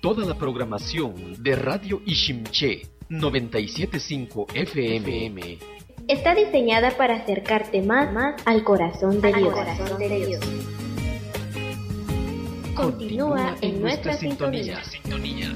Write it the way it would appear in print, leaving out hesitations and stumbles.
Toda la programación de Radio Ishimché 97.5 FM está diseñada para acercarte más al corazón de Dios. Continúa en nuestra sintonía.